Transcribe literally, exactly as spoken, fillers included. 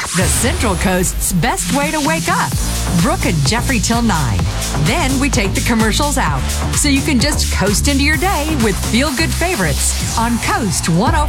The Central Coast's best way to wake up. Brooke and Jeffrey till nine. Then we take the commercials out, so you can just coast into your day with feel-good favorites on Coast one oh